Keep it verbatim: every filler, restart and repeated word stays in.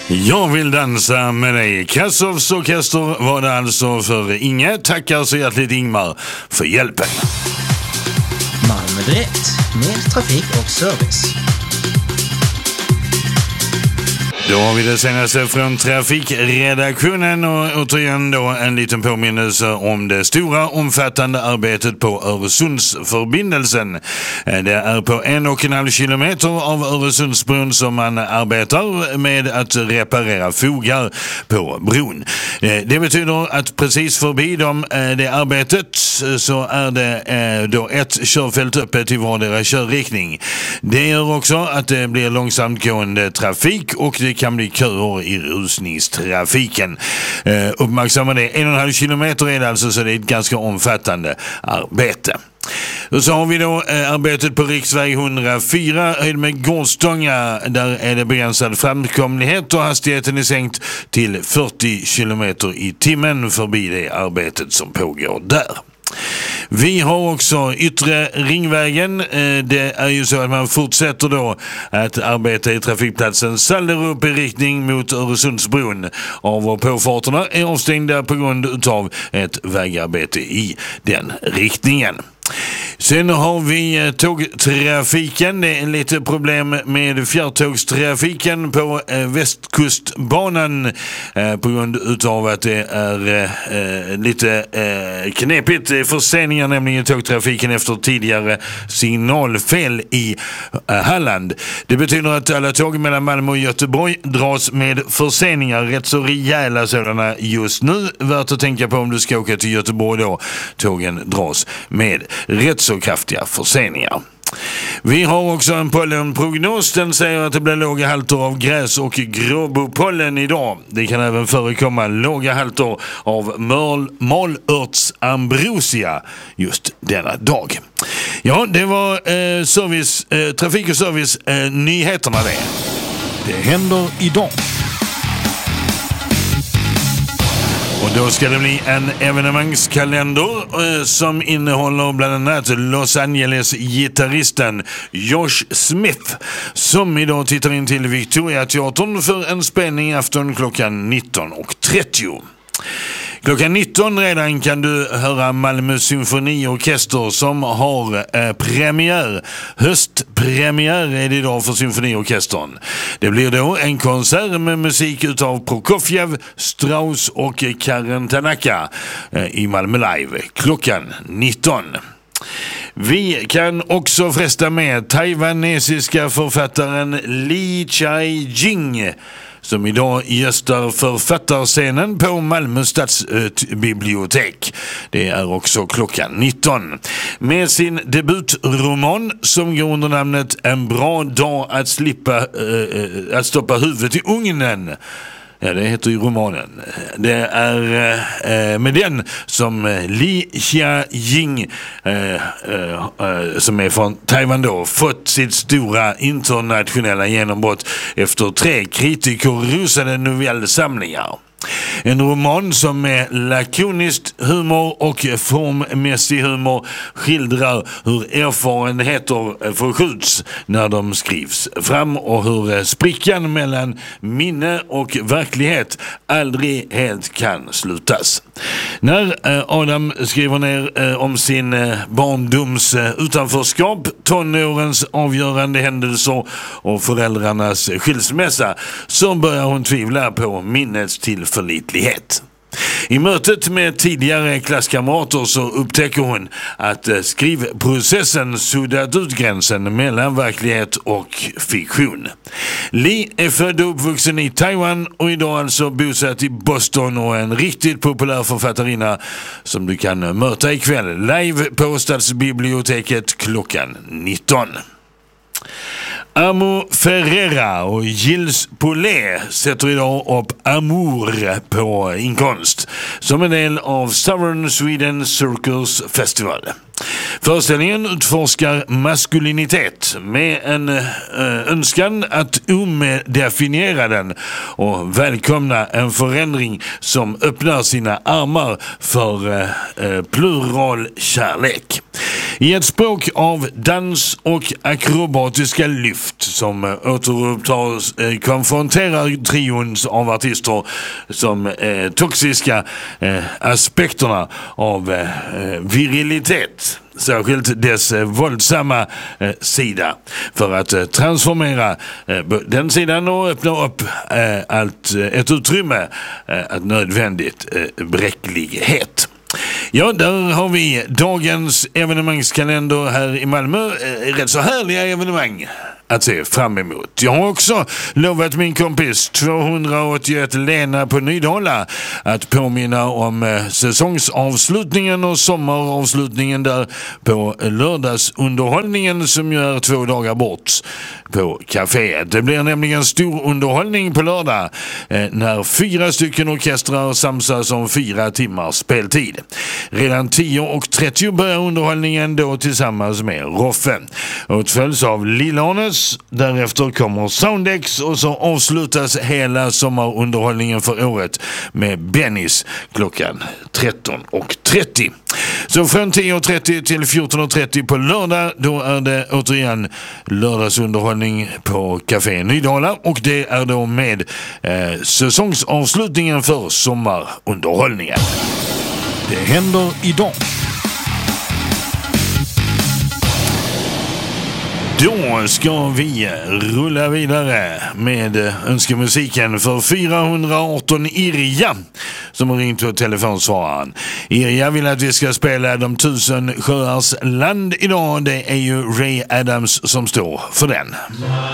Jag vill dansa med dig. Kassovs orkester var det alltså för Inge. Tackar så hjärtligt Ingmar för hjälpen. Malmö Direkt, mer trafik och service. Då har vi det senaste från trafikredaktionen och återigen då en liten påminnelse om det stora omfattande arbetet på Öresundsförbindelsen. Det är på en och en halv kilometer av Öresundsbron som man arbetar med att reparera fogar på bron. Det betyder att precis förbi dem, det arbetet så är det då ett körfält öppet i vardera körriktning. Det gör också att det blir långsamt gående trafik och det kan bli köer i rusningstrafiken. Eh, uppmärksamma det. En och en halv kilometer är det alltså, så det är ett ganska omfattande arbete. Och så har vi då eh, arbetet på riksväg hundrafyra höjd med Gårdstånga. Där är det begränsad framkomlighet och hastigheten är sänkt till fyrtio kilometer i timmen förbi det arbetet som pågår där. Vi har också yttre ringvägen. Det är ju så att man fortsätter då att arbeta i trafikplatsen Sallerup i riktning mot Öresundsbron. Av och påfarterna är avstängda på grund av ett vägarbete i den riktningen. Sen har vi tågtrafiken. Det är lite problem med fjärrtågstrafiken på Västkustbanan på grund utav att det är lite knepigt förseningar, nämligen tågtrafiken efter tidigare signalfel i Halland. Det betyder att alla tåg mellan Malmö och Göteborg dras med förseningar, rätt så rejäla sådana just nu. Värt att tänka på om du ska åka till Göteborg då. Tågen dras med rätt så kraftiga förseningar. Vi har också en pollenprognos. Den säger att det blir låga halter av gräs och gråbopollen idag. Det kan även förekomma låga halter av malörtsambrosia just denna dag. Ja, det var eh, service, eh, trafik och service eh, nyheterna det. Det händer idag. Och då ska det bli en evenemangskalender eh, som innehåller bland annat Los Angeles-gitarristen Josh Smith som idag tittar in till Victoria-teatern för en spelning afton klockan nitton och trettio. Klockan nitton redan kan du höra Malmö symfoniorkester som har eh, premiär. Höstpremiär är det idag för symfoniorkestern. Det blir då en konsert med musik utav Prokofjev, Strauss och Karen Tanaka eh, i Malmö Live klockan nitton. Vi kan också fresta med taiwanesiska författaren Li Chai-jing som idag gästar författarscenen på Malmö stadsbibliotek. Det är också klockan nitton. Med sin debutroman som går under namnet En bra dag att slippa äh, att stoppa huvudet i ugnen. Ja, det heter ju romanen. Det är eh, med den som Li Chia-jing eh, eh, som är från Taiwan då fått sitt stora internationella genombrott efter tre kritikerrosade novellsamlingar. En roman som med lakonisk humor och formmässig humor skildrar hur erfarenheter förskjuts när de skrivs fram och hur sprickan mellan minne och verklighet aldrig helt kan slutas. När Adam skriver ner om sin barndoms utanförskap, tonårens avgörande händelser och föräldrarnas skilsmässa så börjar hon tvivla på minnets tillförlitlighet. I mötet med tidigare klasskamrater så upptäcker hon att skrivprocessen suddat ut gränsen mellan verklighet och fiktion. Li är född och uppvuxen i Taiwan och idag alltså bosatt i Boston och en riktigt populär författarinna som du kan möta ikväll live på Stadsbiblioteket klockan nitton. Amo Ferreira och Gilles Paulet sätter idag upp Amour på inkomst som en del av Southern Sweden Circus Festival. Föreställningen utforskar maskulinitet med en äh, önskan att omdefiniera den och välkomna en förändring som öppnar sina armar för äh, plural kärlek. I ett språk av dans och akrobatiska lyft som återupptas eh, konfronterar trions av artister som eh, toxiska eh, aspekterna av eh, virilitet, särskilt dess eh, våldsamma eh, sida, för att eh, transformera eh, den sidan och öppna upp eh, allt eh, ett utrymme eh, att nödvändigt eh, bräcklighet. Ja, där har vi dagens evenemangskalender här i Malmö. Eh, rätt så härliga evenemang att se fram emot. Jag har också lovat min kompis tvåhundraåttioett Lena på Nydala att påminna om eh, säsongsavslutningen och sommaravslutningen där på lördagsunderhållningen som gör två dagar bort på kaféet. Det blir nämligen stor underhållning på lördag eh, när fyra stycken orkestrar samsas om fyra timmars speltid. Redan tio och trettio börjar underhållningen då tillsammans med Roffe. Och följs av Lillanes. Därefter kommer Soundex och så avslutas hela sommarunderhållningen för året med Bennys klockan tretton och trettio. Så från tio och trettio till fjorton och trettio på lördag, då är det återigen lördagsunderhållning på Café Nydala, och det är då med eh, säsongsavslutningen för sommarunderhållningen. Det händer idag. Då ska vi rulla vidare med önskemusiken för fyrahundraarton Irja som har ringt på telefonsvararen. Irja vill att vi ska spela De tusen sjöars land idag. Det är ju Ray Adams som står för den.